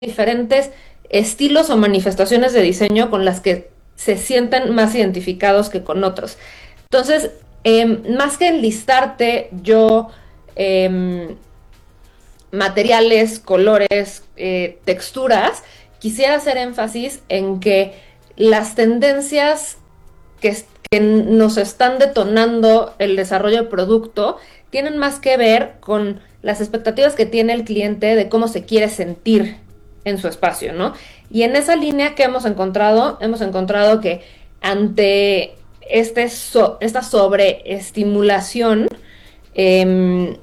diferentes estilos o manifestaciones de diseño con las que se sienten más identificados que con otros. Entonces, más que enlistarte yo em, materiales, colores, texturas, quisiera hacer énfasis en que las tendencias que nos están detonando el desarrollo del producto tienen más que ver con las expectativas que tiene el cliente de cómo se quiere sentir en su espacio, ¿no? Y en esa línea que hemos encontrado que ante esta sobreestimulación, eh,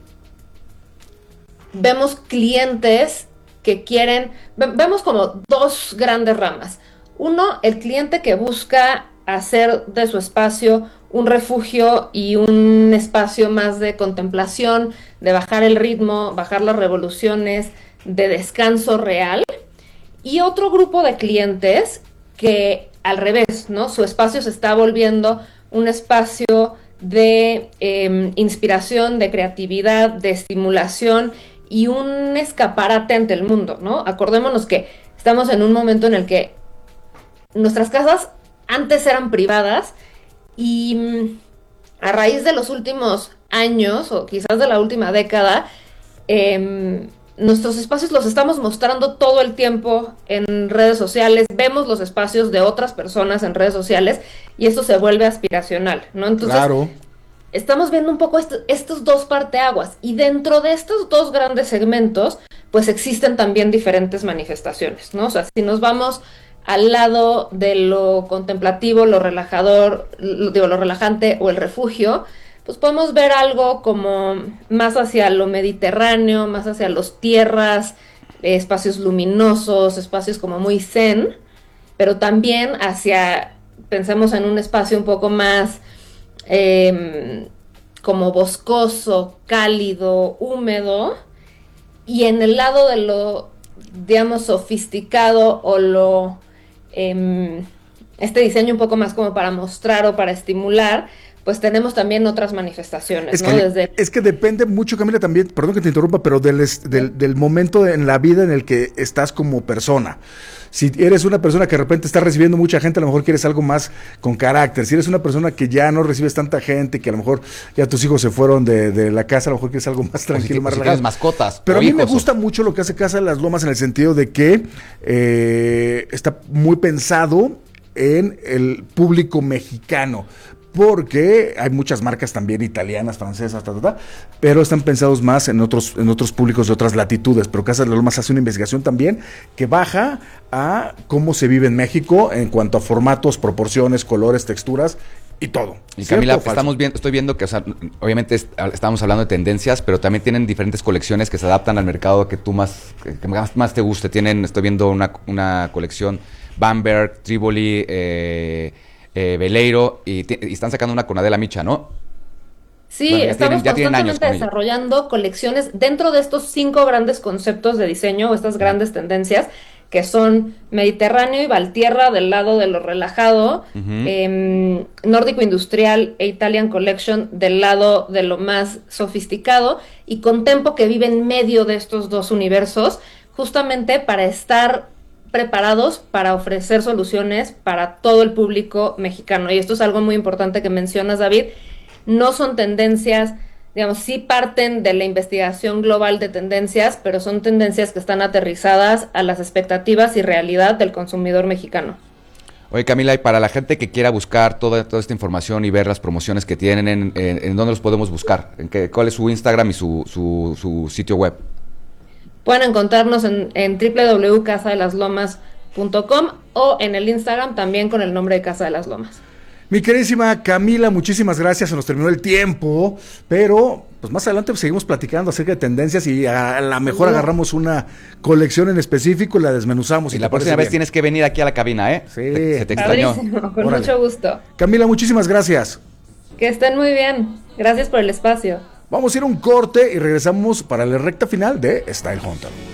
vemos clientes que vemos como dos grandes ramas. Uno, el cliente que busca hacer de su espacio un refugio y un espacio más de contemplación, de bajar el ritmo, bajar las revoluciones, de descanso real. Y otro grupo de clientes que al revés, ¿no? Su espacio se está volviendo un espacio de inspiración, de creatividad, de estimulación y un escaparate ante el mundo, ¿no? Acordémonos que estamos en un momento en el que nuestras casas antes eran privadas y a raíz de los últimos años o quizás de la última década, nuestros espacios los estamos mostrando todo el tiempo en redes sociales, vemos los espacios de otras personas en redes sociales y esto se vuelve aspiracional, ¿no? Entonces, Claro. estamos viendo un poco estos dos parteaguas y dentro de estos dos grandes segmentos, pues existen también diferentes manifestaciones, ¿no? O sea, si nos vamos al lado de lo contemplativo, lo relajador, lo relajante o el refugio, pues podemos ver algo como más hacia lo mediterráneo, más hacia los tierras, espacios luminosos, espacios como muy zen, pero también pensemos en un espacio un poco más como boscoso, cálido, húmedo, y en el lado de lo, digamos, sofisticado o este diseño un poco más como para mostrar o para estimular, pues tenemos también otras manifestaciones, Es ¿no? que, es que depende mucho, Camila, también, perdón que te interrumpa, pero del momento en la vida en el que estás como persona. Si eres una persona que de repente está recibiendo mucha gente, a lo mejor quieres algo más con carácter. Si eres una persona que ya no recibes tanta gente, que a lo mejor ya tus hijos se fueron de la casa, a lo mejor quieres algo más tranquilo, más relajado. Mascotas. Pero a mí me hijos, gusta mucho lo que hace Casa de las Lomas en el sentido de que está muy pensado en el público mexicano. Porque hay muchas marcas también italianas, francesas, pero están pensados más en otros públicos de otras latitudes. Pero Casa de las Lomas hace una investigación también que baja a cómo se vive en México en cuanto a formatos, proporciones, colores, texturas y todo. Y Camila, estoy viendo que, o sea, obviamente estamos hablando de tendencias, pero también tienen diferentes colecciones que se adaptan al mercado que más te guste. Estoy viendo una colección Bamberg, Tivoli, Veleiro, y están sacando una con Adela Micha, ¿no? Sí, Bueno, estamos tienen años constantemente con ella. desarrollando colecciones dentro de estos 5 grandes conceptos de diseño o estas grandes tendencias que son Mediterráneo y Valtierra del lado de lo relajado, Nórdico Industrial e Italian Collection del lado de lo más sofisticado y Contempo que vive en medio de estos dos universos justamente para estar preparados para ofrecer soluciones para todo el público mexicano. Y esto es algo muy importante que mencionas, David. No son tendencias, digamos, sí parten de la investigación global de tendencias, pero son tendencias que están aterrizadas a las expectativas y realidad del consumidor mexicano. Oye, Camila, y para la gente que quiera buscar toda esta información y ver las promociones que tienen, ¿en dónde los podemos buscar? ¿Cuál es su Instagram y su sitio web? Pueden encontrarnos en www.casadelaslomas.com o en el Instagram también con el nombre de Casa de las Lomas. Mi queridísima Camila, muchísimas gracias, se nos terminó el tiempo, pero pues más adelante seguimos platicando acerca de tendencias y a lo mejor agarramos una colección en específico y la desmenuzamos. Y la próxima vez tienes que venir aquí a la cabina, ¿eh? Sí. Se te extrañó. Con Órale. mucho gusto. Camila, muchísimas gracias. Que estén muy bien. Gracias por el espacio. Vamos a ir a un corte y regresamos para la recta final de Style Hunter.